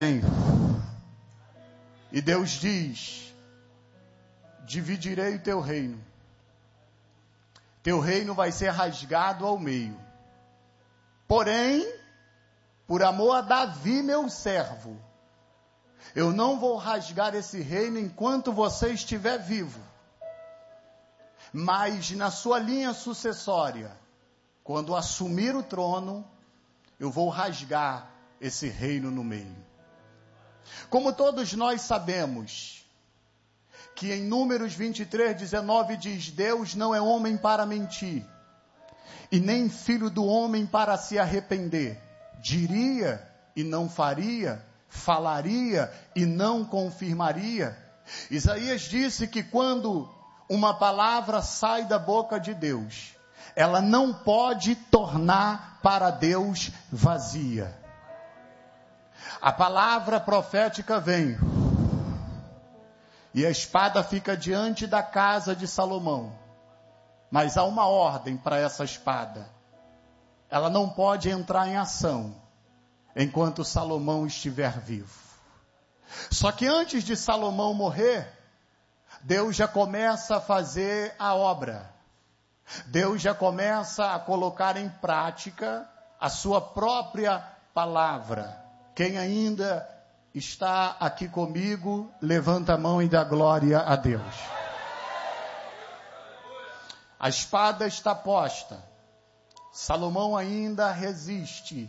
E Deus diz: dividirei o teu reino. Teu reino vai ser rasgado ao meio. Porém, por amor a Davi, meu servo, eu não vou rasgar esse reino enquanto você estiver vivo. Mas na sua linha sucessória, quando assumir o trono, eu vou rasgar esse reino no meio. Como todos nós sabemos, que em Números 23:19 diz: Deus não é homem para mentir, e nem filho do homem para se arrepender. Diria e não faria, falaria e não confirmaria. Isaías disse que quando uma palavra sai da boca de Deus, ela não pode tornar para Deus vazia. A palavra profética vem, e a espada fica diante da casa de Salomão. Mas há uma ordem para essa espada. Ela não pode entrar em ação enquanto Salomão estiver vivo. Só que antes de Salomão morrer, Deus já começa a fazer a obra. Deus já começa a colocar em prática a sua própria palavra. Quem ainda está aqui comigo, levanta a mão e dá glória a Deus. A espada está posta. Salomão ainda resiste.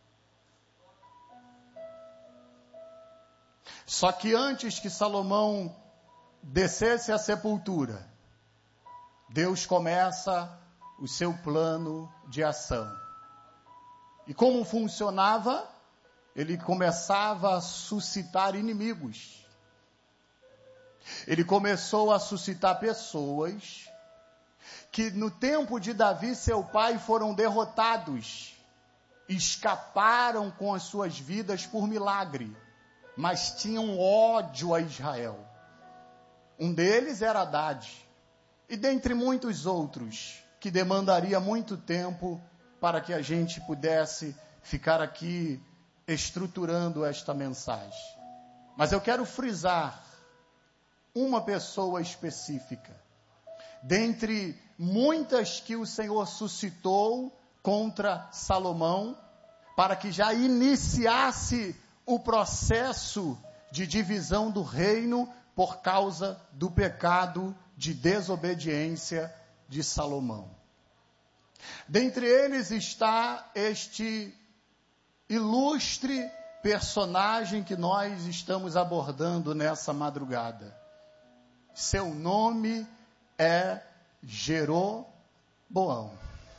Só que antes que Salomão descesse à sepultura, Deus começa o seu plano de ação. E como funcionava? Ele começava a suscitar inimigos. Ele começou a suscitar pessoas que no tempo de Davi, seu pai, foram derrotados. Escaparam com as suas vidas por milagre, mas tinham ódio a Israel. Um deles era Hadad, e dentre muitos outros, que demandaria muito tempo para que a gente pudesse ficar aqui estruturando esta mensagem. Mas eu quero frisar uma pessoa específica, dentre muitas que o Senhor suscitou contra Salomão, para que já iniciasse o processo de divisão do reino por causa do pecado de desobediência de Salomão. Dentre eles está este ilustre personagem que nós estamos abordando nessa madrugada. Seu nome é Jeroboão.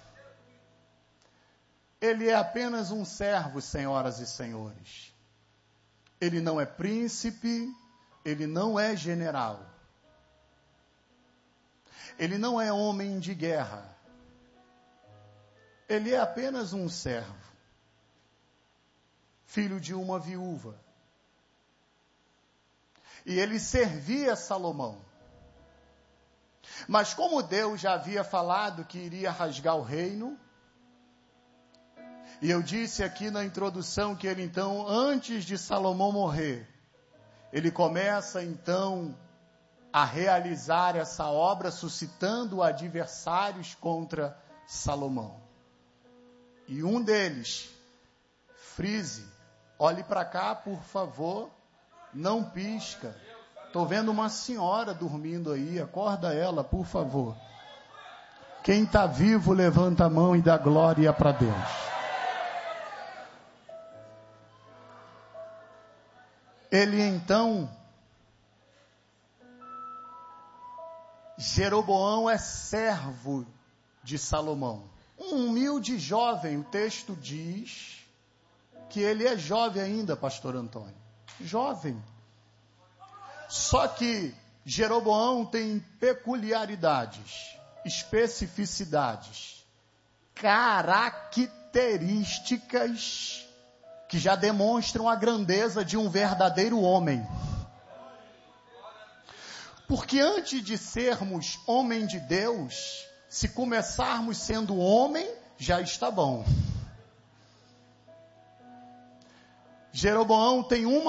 Ele é apenas um servo, senhoras e senhores. Ele não é príncipe, ele não é general. Ele não é homem de guerra. Ele é apenas um servo. Filho de uma viúva. E ele servia Salomão. Mas como Deus já havia falado que iria rasgar o reino, e eu disse aqui na introdução que ele então, antes de Salomão morrer, ele começa então a realizar essa obra, suscitando adversários contra Salomão. E um deles, frise, olhe para cá, por favor, não pisca. Estou vendo uma senhora dormindo aí, acorda ela, por favor. Quem está vivo, levanta a mão e dá glória para Deus. Ele então, Jeroboão é servo de Salomão. Um humilde jovem, o texto diz que ele é jovem ainda, pastor Antônio. Jovem. Só que Jeroboão tem peculiaridades, especificidades, características que já demonstram a grandeza de um verdadeiro homem. Porque antes de sermos homem de Deus, se começarmos sendo homem, já está bom. Jeroboão tem uma